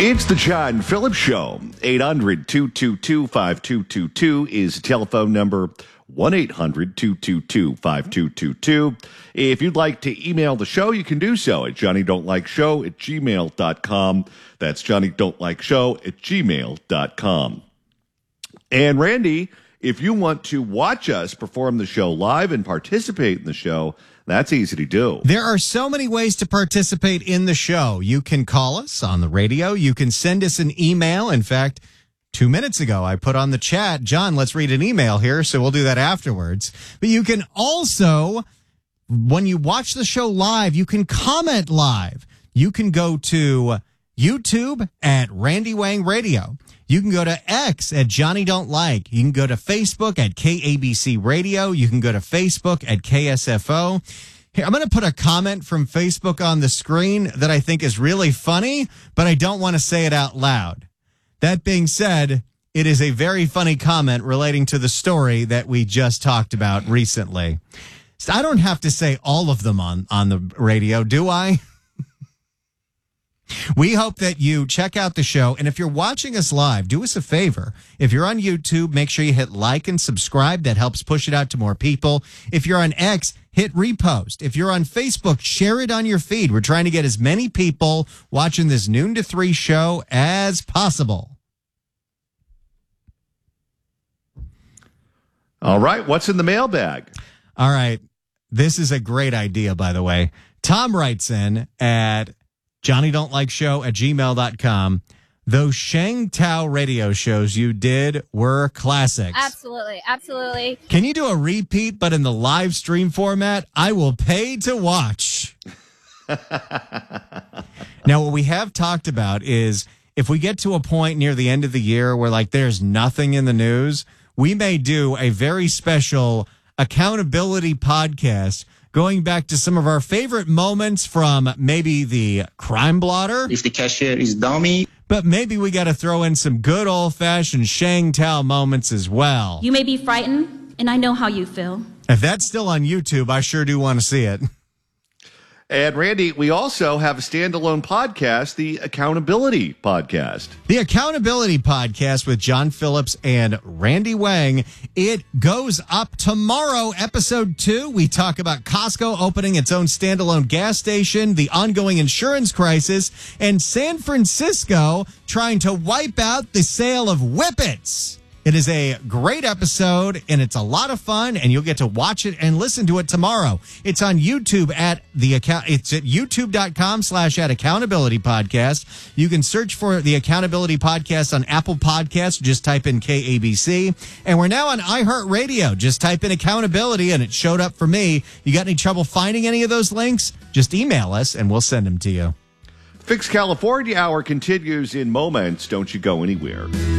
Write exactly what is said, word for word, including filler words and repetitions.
It's the John Phillips Show. eight hundred, two two two, five two two two is the telephone number. one eight hundred, two two two, five two two two. If you'd like to email the show, you can do so at johnny don't like show at gmail dot com. That's johnny don't like show at gmail dot com. And Randy, if you want to watch us perform the show live and participate in the show, that's easy to do. There are so many ways to participate in the show. You can call us on the radio. You can send us an email. In fact, two minutes ago, I put on the chat, John, let's read an email here. So we'll do that afterwards. But you can also, when you watch the show live, you can comment live. You can go to YouTube at Randy Wang Radio. You can go to X at Johnny Don't Like. You can go to Facebook at K A B C Radio. You can go to Facebook at K S F O. Here, I'm going to put a comment from Facebook on the screen that I think is really funny, but I don't want to say it out loud. That being said, it is a very funny comment relating to the story that we just talked about recently. So I don't have to say all of them on, on the radio, do I? We hope that you check out the show. And if you're watching us live, do us a favor. If you're on YouTube, make sure you hit like and subscribe. That helps push it out to more people. If you're on X, hit repost. If you're on Facebook, share it on your feed. We're trying to get as many people watching this noon to three show as possible. All right. What's in the mailbag? All right. This is a great idea, by the way. Tom writes in at Johnny Don't Like Show at gmail dot com. Those Shang Tao radio shows you did were classics. Absolutely. Absolutely. Can you do a repeat, but in the live stream format? I will pay to watch. Now, what we have talked about is if we get to a point near the end of the year where like there's nothing in the news, we may do a very special accountability podcast going back to some of our favorite moments from maybe the Crime Blotter. If the cashier is dummy. But maybe we got to throw in some good old-fashioned Shang Tao moments as well. You may be frightened, and I know how you feel. If that's still on YouTube, I sure do want to see it. And Randy, we also have a standalone podcast, the Accountability Podcast. The Accountability Podcast with John Phillips and Randy Wang. It goes up tomorrow, episode two. We talk about Costco opening its own standalone gas station, the ongoing insurance crisis, and San Francisco trying to wipe out the sale of Whippets. It is a great episode, and it's a lot of fun, and you'll get to watch it and listen to it tomorrow. It's on YouTube at the account. It's at youtube.com slash at accountability podcast. You can search for the Accountability Podcast on Apple Podcasts. Just type in K A B C. And we're now on iHeartRadio. Just type in accountability, and it showed up for me. You got any trouble finding any of those links? Just email us, and we'll send them to you. Fix California Hour continues in moments. Don't you go anywhere.